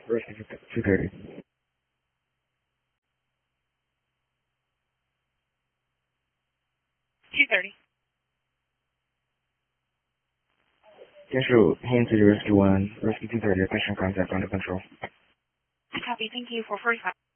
Rescue 230. Control, hand to the Rescue 1, Rescue 230, attention contact under control. Copy, thank you for 45.